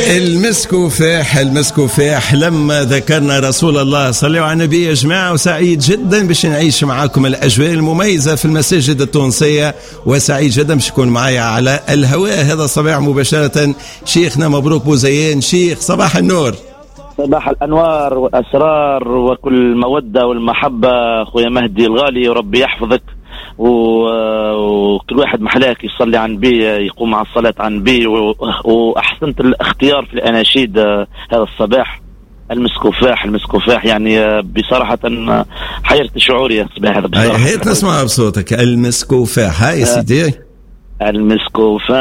المسك وفاح، المسك وفاح. لما ذكرنا رسول الله صلوا على النبي يا جماعة، وسعيد جدا باش نعيش معاكم الأجواء المميزة في المساجد التونسية، وسعيد جدا باش يكون معايا على الهواء هذا الصباح مباشرة شيخنا مبروك بوزيان. شيخ صباح النور. صباح الأنوار والأسرار وكل المودة والمحبة أخويا مهدي الغالي، وربي يحفظك وكل واحد محلاك يصلي عن بي، يقوم مع الصلاة عن بي، وأحسنت الاختيار في الأناشيد هذا الصباح. المسكوفاح المسكوفاح يعني بصراحة حيرت شعوري يا صباح هذا. هيت نسمع بصوتك المسكوفاح. هاي يا سيدي المسكوفاح.